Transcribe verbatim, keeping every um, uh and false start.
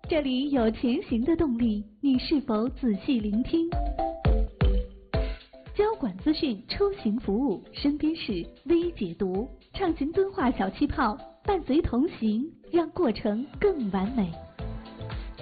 这里有前行的动力，你是否仔细聆听？交管资讯出行服务，身边事微解读，畅行敦化小气泡，伴随同行，让过程更完美。